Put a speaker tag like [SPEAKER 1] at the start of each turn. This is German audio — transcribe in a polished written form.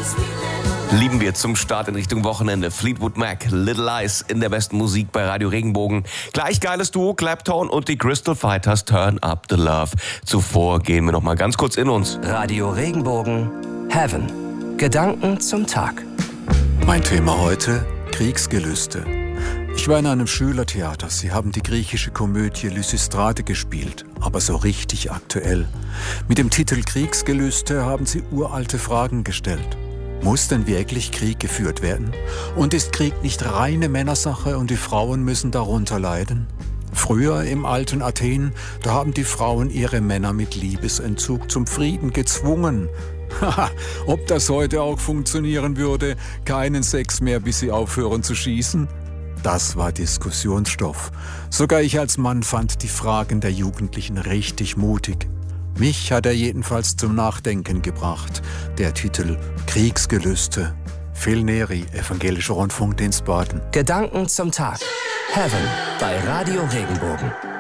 [SPEAKER 1] Lieben wir zum Start in Richtung Wochenende. Fleetwood Mac, Little Eyes in der besten Musik bei Radio Regenbogen. Gleich geiles Duo, Clapton und die Crystal Fighters, Turn Up the Love. Zuvor gehen wir noch mal ganz kurz in uns.
[SPEAKER 2] Radio Regenbogen, Heaven. Gedanken zum Tag.
[SPEAKER 3] Mein Thema heute, Kriegsgelüste. Ich war in einem Schülertheater. Sie haben die griechische Komödie Lysistrate gespielt, aber so richtig aktuell. Mit dem Titel Kriegsgelüste haben sie uralte Fragen gestellt. Muss denn wirklich Krieg geführt werden? Und ist Krieg nicht reine Männersache und die Frauen müssen darunter leiden? Früher im alten Athen, da haben die Frauen ihre Männer mit Liebesentzug zum Frieden gezwungen. Haha, ob das heute auch funktionieren würde? Keinen Sex mehr, bis sie aufhören zu schießen? Das war Diskussionsstoff. Sogar ich als Mann fand die Fragen der Jugendlichen richtig mutig. Mich hat er jedenfalls zum Nachdenken gebracht. Der Titel Kriegsgelüste. Phil Neri, Evangelischer Rundfunkdienst Baden.
[SPEAKER 2] Gedanken zum Tag. Heaven bei Radio Regenbogen.